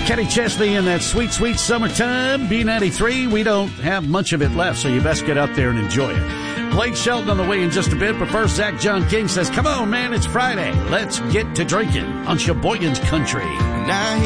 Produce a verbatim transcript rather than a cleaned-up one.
Kenny Chesney in that sweet, sweet summertime. B ninety-three, we don't have much of it left, so you best get out there and enjoy it. Blake Shelton on the way in just a bit, but first, Zach John King says, come on, man, it's Friday. Let's get to drinking on Sheboygan's Country. Now